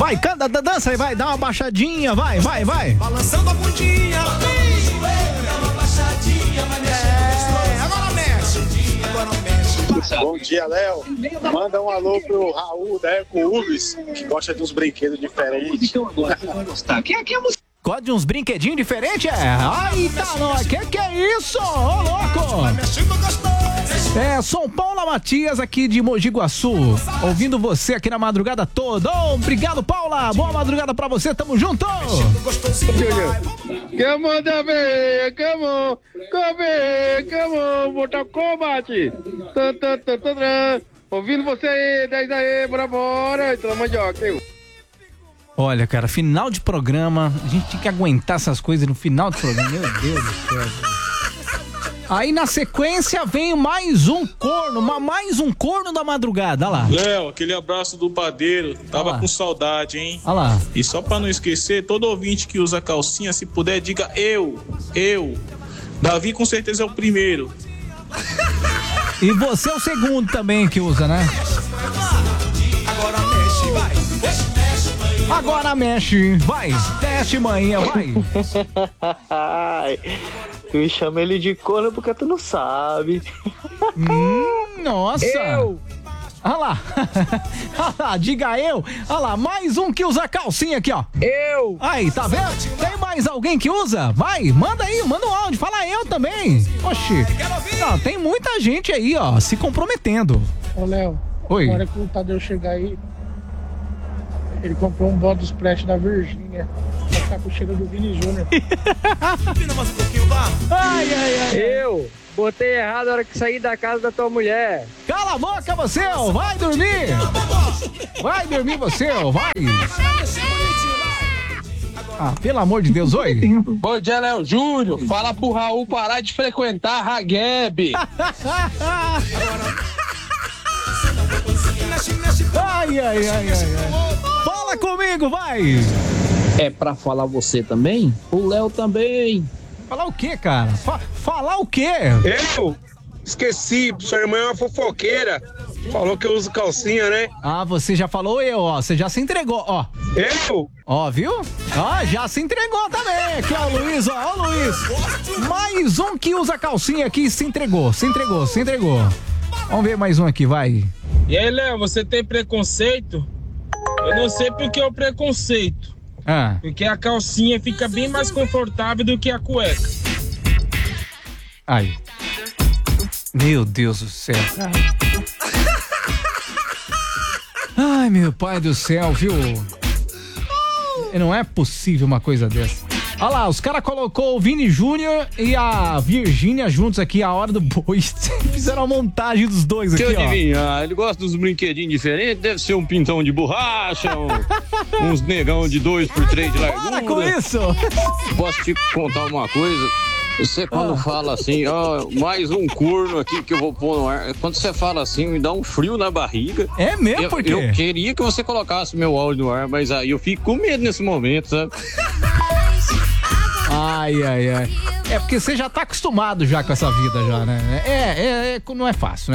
Vai, canta, dança aí, vai, dá uma baixadinha, vai. Balançando a bundinha. Dá uma baixadinha, vai mexendo. Agora mexe. Bom dia, Léo. Manda um alô pro Raul da Eco Urbis, que gosta de uns brinquedos diferentes. Gosta de uns brinquedinhos diferentes, é? Ai, tá, nós. Que é isso? Ô, louco! Sou Paula Matias aqui de Mogi Guaçu, ouvindo você aqui na madrugada toda. Obrigado, Paula. Boa madrugada pra você, tamo junto. Come on, Davi, come on, Mortal Kombat. Ouvindo você aí, 10 aí, bora, entra na mandioca. Olha, cara, final de programa, a gente tem que aguentar essas coisas no final do programa, meu Deus do céu. Aí na sequência vem mais um corno da madrugada, olha lá. Léo, aquele abraço do padeiro, tava com saudade, hein? Olha lá. E só pra não esquecer, todo ouvinte que usa calcinha, se puder, diga eu. Davi com certeza é o primeiro. E você é o segundo também que usa, né? Agora mexe, vai. Agora mexe, vai. Teste, manhã, vai. Tu chama ele de corno porque tu não sabe. Nossa. Olha lá. Olha lá, diga eu. Olha lá, mais um que usa calcinha aqui, ó. Eu. Aí, tá vendo? Tem mais alguém que usa? Vai, manda aí, manda um áudio. Fala eu também. Oxi. Não, tem muita gente aí, ó, se comprometendo. Ô, Léo. Oi. Na hora que o Tadeu chegar aí, ele comprou um bode dos prestes da Virgínia. Vai ficar com o cheiro do Vini Júnior. Ai. Eu botei errado na hora que saí da casa da tua mulher. Cala a boca, você, ó. Vai dormir. Vai dormir, você, ó. Vai. Ah, pelo amor de Deus, oi. Bom dia, Léo Júnior. Fala pro Raul parar de frequentar a Ragueb. Ai. Fala comigo, vai. É pra falar você também? O Léo também. Falar o quê, cara? Falar o quê? Eu esqueci, sua irmã é uma fofoqueira. Falou que eu uso calcinha, né? Ah, você já falou ó. Você já se entregou, ó. Eu? Ó, viu? Ó, já se entregou também. Aqui, ó, o Luiz, ó. Ó, Luiz. Mais um que usa calcinha aqui se entregou. Vamos ver mais um aqui, vai. E aí, Léo, você tem preconceito? Eu não sei porque é o preconceito. Porque a calcinha fica bem mais confortável do que a cueca. Ai. Meu Deus do céu, cara. Ai, meu pai do céu, viu? Não é possível uma coisa dessa. Olha lá, os caras colocou o Vini Júnior e a Virgínia juntos aqui, a hora do boi. Fizeram a montagem dos dois aqui, ó. Deixa eu adivinhar, ele gosta dos brinquedinhos diferentes, deve ser um pintão de borracha, uns negão de 2x3 de largura. Para com isso! Posso te contar uma coisa? Você quando fala assim, ó, mais um corno aqui que eu vou pôr no ar, quando você fala assim, me dá um frio na barriga. É mesmo? Por quê? Eu queria que você colocasse meu áudio no ar, mas aí eu fico com medo nesse momento, sabe? Ai. É porque você já tá acostumado já com essa vida já, né? Não é fácil, né?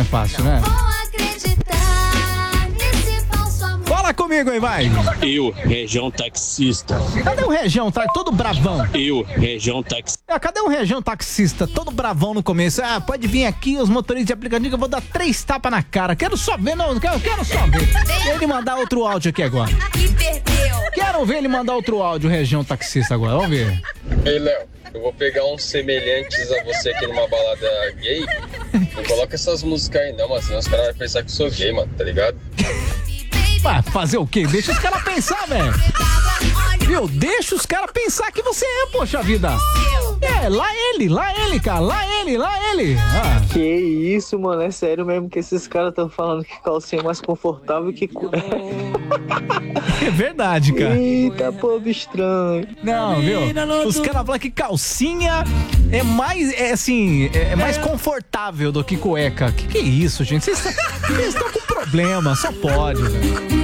Fala comigo aí, vai. Eu, região taxista. Cadê o região? Tá todo bravão. Eu, região taxista. Cadê o região taxista? Todo bravão no começo. Ah, pode vir aqui os motoristas de aplicativo que eu vou dar 3 tapas na cara. Quero só ver, quero só ver. Ele mandar outro áudio aqui agora. Quero ver ele mandar outro áudio, região taxista agora. Vamos ver. Ei, Léo, eu vou pegar uns semelhantes a você aqui numa balada gay. Não coloca essas músicas aí não, mas senão os caras vão pensar que eu sou gay, mano, tá ligado? Fazer o quê? Deixa os caras pensar, velho. Viu? Deixa os caras pensar que você é, poxa vida. Lá ele, cara. Lá ele. Ah. Que isso, mano. É sério mesmo que esses caras estão falando que calcinha é mais confortável que... É verdade, cara. Eita, povo estranho. Não, viu? Os caras falam que calcinha é mais confortável do que cueca. Que é isso, gente? Vocês estão com problema, só pode, velho.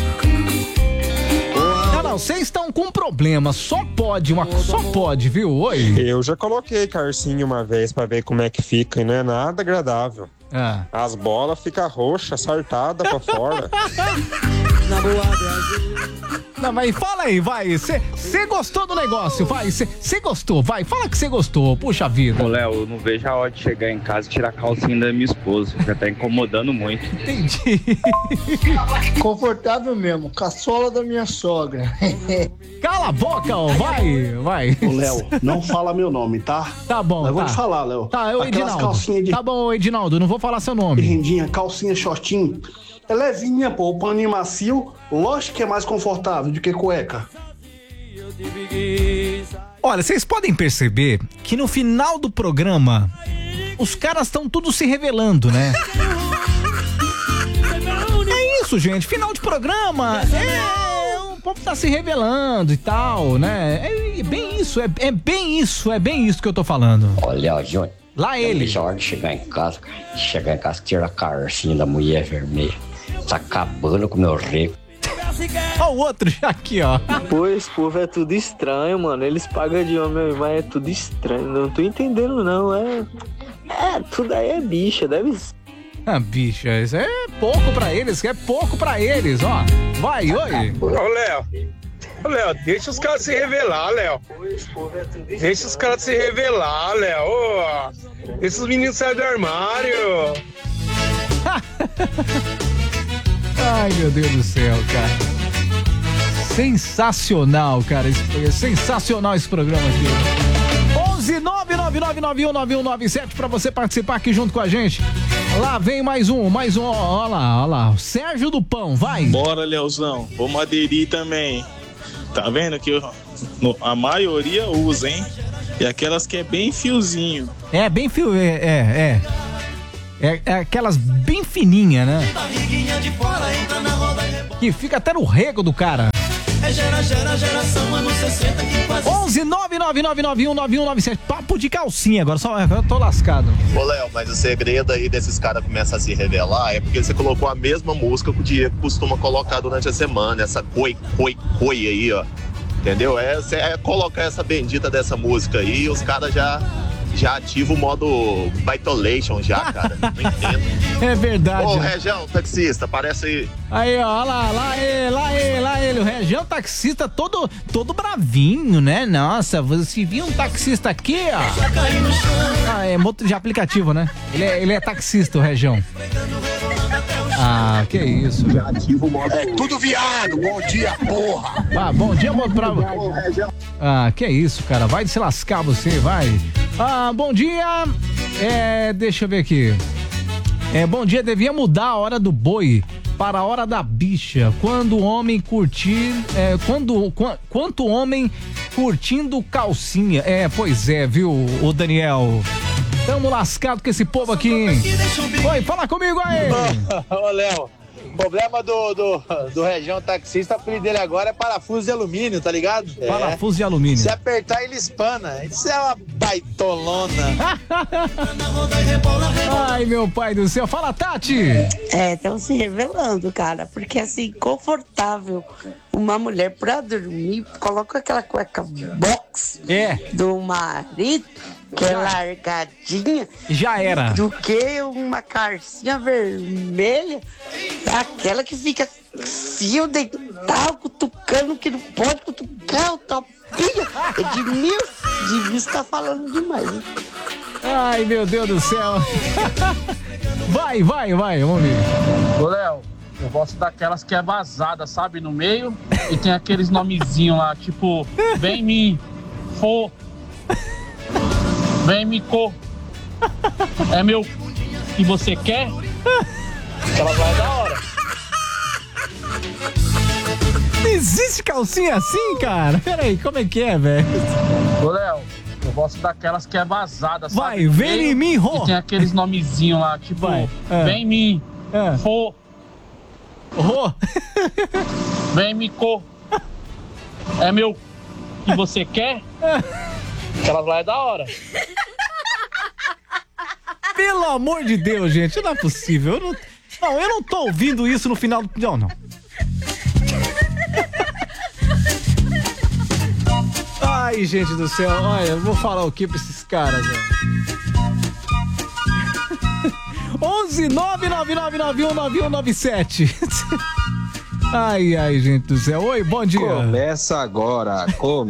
Não, vocês estão com problema, só pode, viu? Oi. Eu já coloquei calcinha uma vez pra ver como é que fica e não é nada agradável. As bolas ficam roxas, sartadas pra fora. Na boa, Não, vai, fala aí, vai. Você gostou do negócio, vai. Você gostou, vai. Fala que você gostou, puxa vida. Ô, Léo, eu não vejo a hora de chegar em casa e tirar a calcinha da minha esposa. Já tá incomodando muito. Entendi. Confortável mesmo, caçola da minha sogra. Cala a boca, ó, vai. Ô, Léo, não fala meu nome, tá? Tá bom, eu vou te falar, Léo. Tá, eu, Aquelas Edinaldo. calcinhas de... Tá bom, Edinaldo, não vou falar seu nome. Rendinha, calcinha shortinho. É levinha, pô, o paninho macio. Lógico que é mais confortável do que cueca. Olha, vocês podem perceber que no final do programa os caras estão tudo se revelando, né? É isso, gente. Final de programa. O povo tá se revelando e tal, né? É bem isso, é bem isso que eu tô falando. Olha, ó, Júnior. Lá ele. Deixa a hora de chegar em casa, tira a carcinha da mulher vermelha. Tá acabando com o meu rego. Ó o outro já aqui, ó. Pô, esse povo é tudo estranho, mano. Eles pagam de homem, mas é tudo estranho. Não tô entendendo, não. Tudo aí é bicha, deve ser. Ah, bicha, isso é pouco pra eles, ó. Vai, oi. Ô, Léo, deixa os caras se revelar, Léo. Deixa os caras se revelar, Léo. Ô, esses meninos saem do armário. Ai, meu Deus do céu, cara. Sensacional, cara. Sensacional esse programa aqui. 11 999919197 pra você participar aqui junto com a gente. Lá vem mais um, ó lá. Sérgio do Pão, vai. Bora, Leozão. Vamos aderir também. Tá vendo que a maioria usa, hein? E aquelas que é bem fiozinho. É, bem fio, é aquelas bem fininhas, né? Que fica até no rego do cara. Geração anos 60 que quase... 11 999919197. Papo de calcinha, agora eu tô lascado. Ô, Léo, mas o segredo aí desses caras começar a se revelar é porque você colocou a mesma música que o Diego costuma colocar durante a semana, essa coi aí, ó. Entendeu? É colocar essa bendita dessa música aí e os caras já ativa o modo baitolation já, cara. Não entendo. É verdade. Ô, Região, taxista, parece aí. Aí, ó, lá ele. O Região taxista todo bravinho, né? Nossa, você viu um taxista aqui, ó. É moto de aplicativo, né? Ele é taxista, o Região. Ah, que isso. Já ativa o modo... tudo viado, bom dia, porra. Ah, bom dia, modo pra... Ah, que isso, cara. Vai se lascar você, vai. Ah, bom dia. Deixa eu ver aqui. Bom dia, devia mudar a hora do boi para a hora da bicha. Quando o homem curtir... Quanto homem curtindo calcinha. Pois é, viu, o Daniel... Tamo lascado com esse povo aqui, hein? Oi, fala comigo aí! Ô, Léo, o problema do Região taxista, o apelido dele agora é parafuso de alumínio, tá ligado? Parafuso de alumínio. Se apertar, ele espana. Isso é uma baitolona. Ai, meu pai do céu. Fala, Tati! Estão se revelando, cara, porque assim, confortável. Uma mulher pra dormir, coloca aquela cueca box do marido, que é largadinha. Já era. Do que uma calcinha vermelha, aquela que fica fio dental, cutucando, que não pode cutucar, o topinho. Edmilson tá falando demais, hein? Ai, meu Deus do céu. Vai, vamos ver. Ô, Léo, eu gosto daquelas que é vazada, sabe, no meio, e tem aqueles nomezinhos lá, tipo, vem me for, vem me co, é meu que você quer? Ela vai da hora. Existe calcinha assim, cara? Peraí, como é que é, velho? Ô, Léo, eu gosto daquelas que é vazada, sabe? Vai, vem em mim, ro. E tem aqueles nomezinhos lá, tipo, vem me for. Oh. Vem me co, é meu que você quer? Ela vai da hora. Pelo amor de Deus, gente, não é possível. Eu não tô ouvindo isso no final do... Não. Ai, gente do céu, olha, eu vou falar o que pra esses caras, velho. 11 999919197. Ai, gente do céu. Oi, bom dia. Começa agora.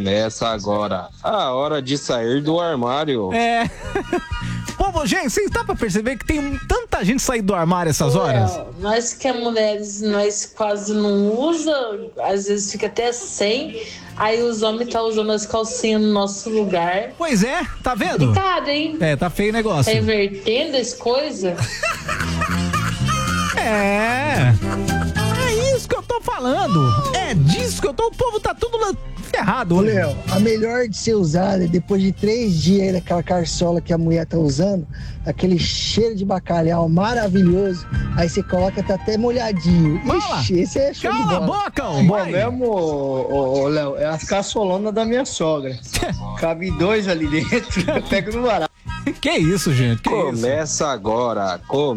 A hora de sair do armário. É. Povo, gente, vocês dá pra perceber que tem tanta gente saindo do armário essas horas? Nós que é mulheres, nós quase não usa, às vezes fica até sem, aí os homens tá usando as calcinhas no nosso lugar. Pois é, tá vendo? Complicado, hein? É, tá feio o negócio. Tá invertendo as coisas. É isso que eu tô falando. É disso que eu tô. O povo tá tudo ferrado. Ô, Léo, a melhor de ser usada é depois de 3 dias aí daquela carçola que a mulher tá usando, aquele cheiro de bacalhau maravilhoso. Aí você coloca, tá até molhadinho. Ixi, esse é show de bola. Cala a boca, Bom mesmo, ô, Léo, é as caçolonas da minha sogra. Cabe 2 ali dentro, eu pego no varal. Que isso, gente? Começa agora.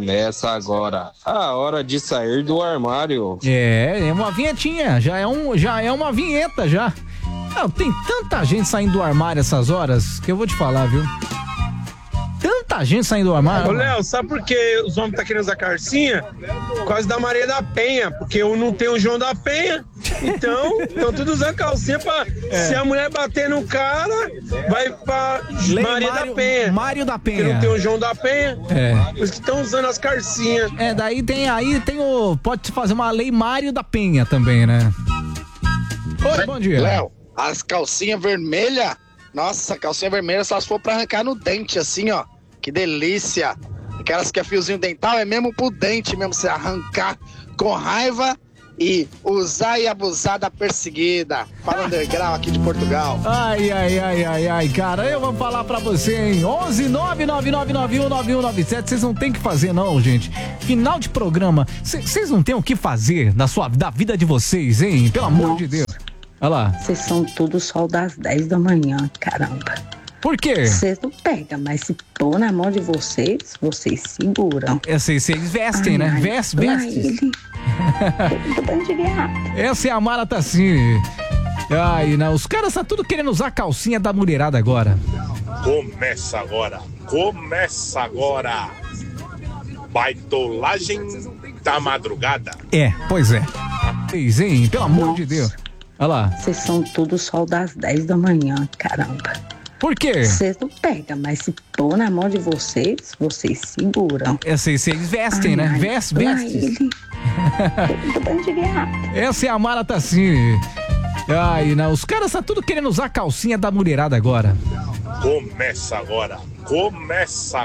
A hora de sair do armário. É uma vinhetinha, já é uma vinheta já. Não, tem tanta gente saindo do armário essas horas que eu vou te falar, viu? Tanta gente saindo do armário. Ô, Léo, sabe por que os homens tá querendo usar calcinha? Por causa da Maria da Penha, porque eu não tenho o João da Penha. Então, estão tudo usando calcinha pra... Se a mulher bater no cara, vai pra Maria da Penha. Mário da Penha. Porque não tem o João da Penha. É. Por isso que estão usando as calcinhas. Daí tem o... Pode fazer uma lei Mário da Penha também, né? Oi, bom dia. Léo, as calcinhas vermelhas... Nossa, calcinha vermelha só se for pra arrancar no dente, assim, ó. Que delícia. Aquelas que é fiozinho dental é mesmo pro dente mesmo, você arrancar com raiva e usar e abusar da perseguida. Fala underground aqui de Portugal. Ai, cara, eu vou falar pra você, hein? 11-999919197. Vocês não tem o que fazer, não, gente. Final de programa. Vocês não tem o que fazer da vida de vocês, hein? Pelo amor de Deus. Olha lá. Vocês são tudo sol das 10 da manhã, caramba. Por quê? Vocês não pegam, mas se pôr na mão de vocês, vocês seguram. Vocês vestem, né? Vestem. Essa é a Mara Tassini. Ai, não, os caras tá tudo querendo usar a calcinha da mulherada agora. Começa agora. Baitolagem da madrugada. Pois é. Vocês, hein? Pelo amor de Deus. Olha lá. Vocês são tudo sol das 10 da manhã, caramba. Por quê? Vocês não pegam, mas se pôr na mão de vocês, vocês seguram. Vocês vestem, né? Vestem. Essa é a Mara Tassini. Ai, não, os caras tá tudo querendo usar a calcinha da mulherada agora. Começa agora.